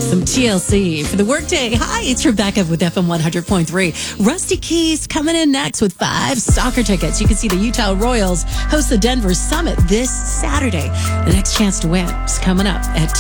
Some TLC for the workday. Hi, it's Rebecca with FM 100.3. Rusty Keys coming in next with 5 soccer tickets. You can see the Utah Royals host the Denver Summit this Saturday. The next chance to win is coming up at